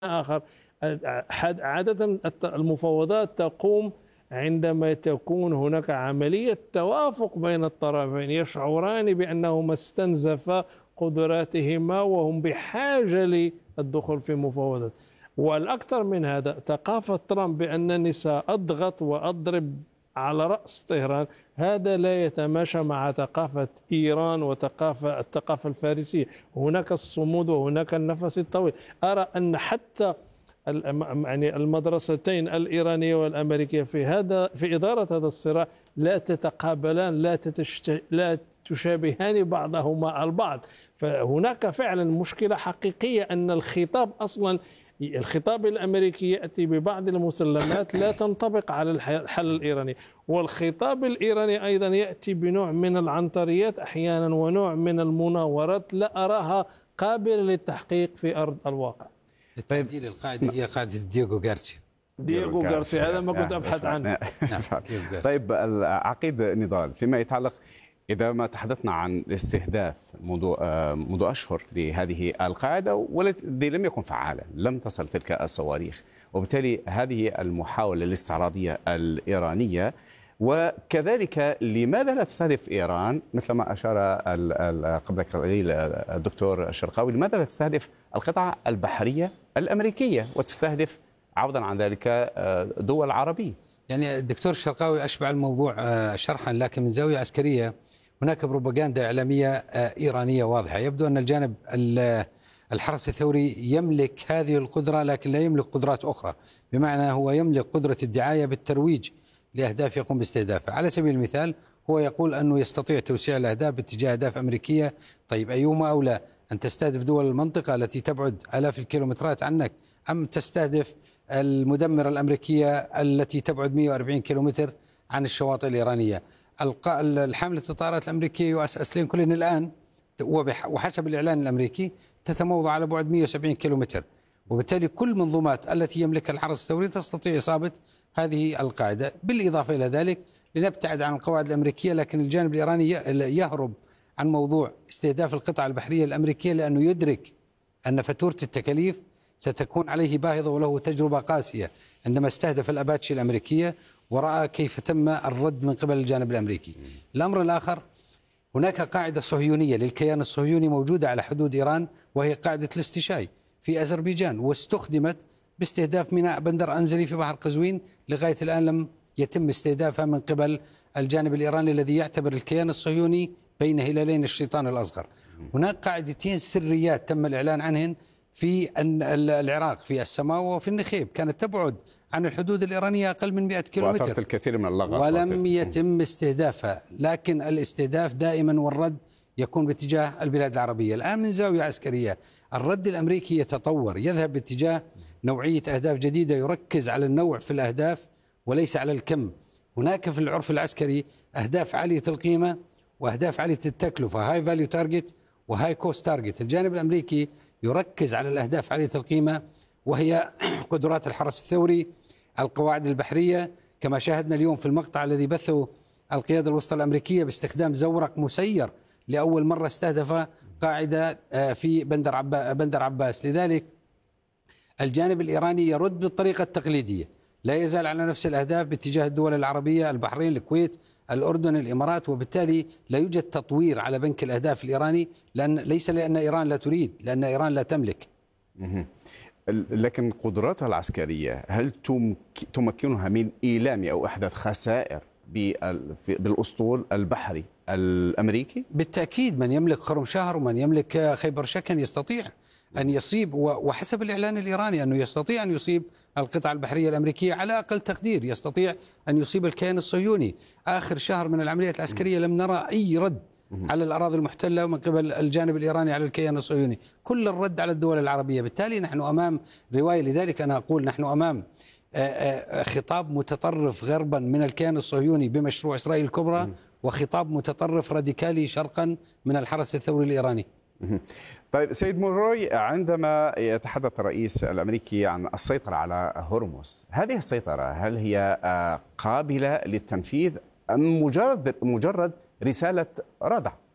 آخر. عادة المفاوضات تقوم عندما تكون هناك عملية توافق بين الطرفين، يشعران بأنهما استنزفا قدراتهما وهم بحاجة للدخول في مفاوضات. والأكثر من هذا، ثقافة ترامب بأنني سأضغط وأضرب على رأس طهران، هذا لا يتماشى مع ثقافة إيران الثقافة الفارسية. هناك الصمود وهناك النفس الطويل. أرى أن حتى يعني المدرستين الإيرانية والأمريكية في إدارة هذا الصراع لا تتقابلان، لا تشابهان بعضهما البعض. فهناك فعلا مشكلة حقيقية أن الخطاب الأمريكي يأتي ببعض المسلمات لا تنطبق على الحل الإيراني، والخطاب الإيراني أيضا يأتي بنوع من العنتريات أحيانا ونوع من المناورات لا أراها قابلة للتحقيق في أرض الواقع. التعديل القاعدة هي قاعدة دييغو غارسيا. هذا ما كنت أبحث عنه. طيب عقيد نضال، فيما يتعلق إذا ما تحدثنا عن الاستهداف منذ أشهر لهذه القاعدة والتي لم يكن فعالا، لم تصل تلك الصواريخ، وبالتالي هذه المحاولة الاستعراضية الإيرانية، وكذلك لماذا لا تستهدف إيران مثل ما أشار قبل قليل الدكتور الشرقاوي، لماذا لا تستهدف القطعة البحرية الأمريكية وتستهدف عوضا عن ذلك دول عربية؟ يعني الدكتور الشرقاوي أشبع الموضوع شرحا، لكن من زاوية عسكرية هناك بروباغندا إعلامية إيرانية واضحة. يبدو أن الجانب الحرس الثوري يملك هذه القدرة لكن لا يملك قدرات أخرى، بمعنى هو يملك قدرة الدعاية بالترويج لأهداف يقوم باستهدافها. على سبيل المثال هو يقول أنه يستطيع توسيع الأهداف باتجاه أهداف أمريكية. طيب أيهما أولى، أن تستهدف دول المنطقة التي تبعد آلاف الكيلومترات عنك، أم تستهدف المدمرة الأمريكية التي تبعد 140 كيلومتر عن الشواطئ الإيرانية؟ الحاملة الطائرات الأمريكية يو اس اس لينكولن الآن وحسب الإعلان الأمريكي تتموضع على بعد 170 كيلومتر، وبالتالي كل منظومات التي يملكها الحرس الثوري تستطيع إصابة هذه القاعدة. بالإضافة إلى ذلك، لنبتعد عن القواعد الأمريكية، لكن الجانب الإيراني يهرب عن موضوع استهداف القطع البحرية الأمريكية لأنه يدرك أن فاتورة التكاليف ستكون عليه باهظة، وله تجربة قاسية عندما استهدف الأباتشي الأمريكية ورأى كيف تم الرد من قبل الجانب الأمريكي. الأمر الآخر، هناك قاعدة صهيونية للكيان الصهيوني موجودة على حدود إيران، وهي قاعدة الاستشاي في أذربيجان، واستخدمت باستهداف ميناء بندر أنزلي في بحر قزوين. لغاية الآن لم يتم استهدافها من قبل الجانب الإيراني الذي يعتبر الكيان الصهيوني بين هلالين الشيطان الأصغر. هناك قاعدتين سريات تم الإعلان عنهن في العراق، في السماوة وفي النخيب، كانت تبعد عن الحدود الإيرانية أقل من 100 كيلومتر الكثير من اللغط ولم يتم استهدافها. لكن الاستهداف دائما والرد يكون باتجاه البلاد العربية. الآن من زاوية عسكرية الرد الأمريكي يتطور، يذهب باتجاه نوعية أهداف جديدة، يركز على النوع في الأهداف وليس على الكم. هناك في العرف العسكري أهداف عالية القيمة وأهداف عالية التكلفة، هاي فاليو تارجت وهاي كوست تارجت. الجانب الأمريكي يركز على الأهداف عالية القيمة، وهي قدرات الحرس الثوري، القواعد البحرية، كما شاهدنا اليوم في المقطع الذي بثه القيادة الوسطى الأمريكية باستخدام زورق مسير لأول مرة استهدف قاعدة في بندر عباس. لذلك الجانب الإيراني يرد بالطريقة التقليدية، لا يزال على نفس الأهداف باتجاه الدول العربية، البحرين، الكويت، الأردن، الإمارات، وبالتالي لا يوجد تطوير على بنك الأهداف الإيراني، ليس لأن إيران لا تريد، لأن إيران لا تملك. لكن قدراتها العسكرية هل تمكنها من إيلام أو إحداث خسائر بالأسطول البحري الأمريكي؟ بالتأكيد، من يملك خرم شهر ومن يملك خيبر شكن يستطيع أن يصيب، وحسب الإعلان الإيراني أنه يستطيع أن يصيب القطع البحرية الأمريكية، على أقل تقدير يستطيع أن يصيب الكيان الصهيوني. آخر شهر من العمليات العسكرية لم نرى أي رد على الأراضي المحتلة من قبل الجانب الإيراني على الكيان الصهيوني، كل الرد على الدول العربية. بالتالي نحن أمام رواية، لذلك أنا أقول نحن أمام خطاب متطرف غربا من الكيان الصهيوني بمشروع إسرائيل الكبرى، وخطاب متطرف راديكالي شرقا من الحرس الثوري الإيراني. طيب سيد مونروي، عندما يتحدث الرئيس الأمريكي عن السيطرة على هرمز، هذه السيطرة هل هي قابلة للتنفيذ أم مجرد رسالة ردع؟